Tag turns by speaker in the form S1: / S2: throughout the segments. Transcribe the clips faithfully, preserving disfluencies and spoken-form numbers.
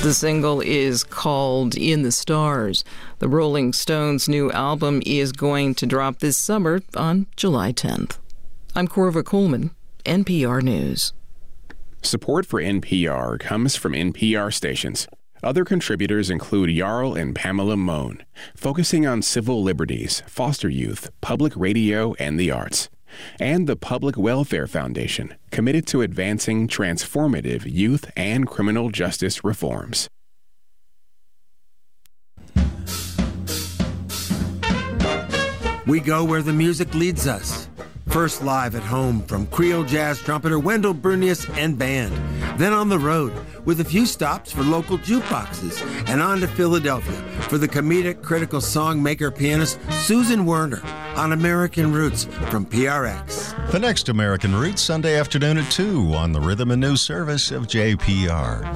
S1: The single is called In the Stars. The Rolling Stones' new album is going to drop this summer on July tenth. I'm Corva Coleman, N P R News.
S2: Support for N P R comes from N P R stations. Other contributors include Jarl and Pamela Mohn, focusing on civil liberties, foster youth, public radio, and the arts. And the Public Welfare Foundation, committed to advancing transformative youth and criminal justice reforms.
S3: We go where the music leads us. First live at home from Creole jazz trumpeter Wendell Brunius and band. Then on the road with a few stops for local jukeboxes. And on to Philadelphia for the comedic critical songmaker pianist Susan Werner on American Roots from P R X.
S4: The next American Roots Sunday afternoon at two on the Rhythm and News service of J P R.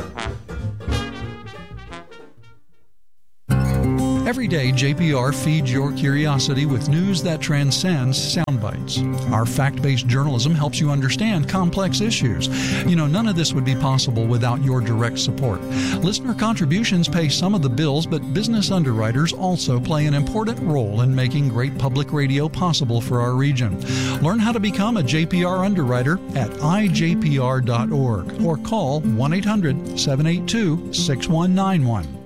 S5: Every day, J P R feeds your curiosity with news that transcends sound bites. Our fact-based journalism helps you understand complex issues. You know, none of this would be possible without your direct support. Listener contributions pay some of the bills, but business underwriters also play an important role in making great public radio possible for our region. Learn how to become a J P R underwriter at I J P R dot org or call one eight hundred seven eight two six one nine one.